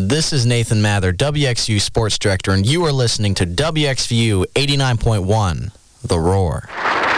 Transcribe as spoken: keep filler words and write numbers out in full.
This is Nathan Mather, W X V U Sports Director, and you are listening to W X V U eighty-nine point one, The Roar.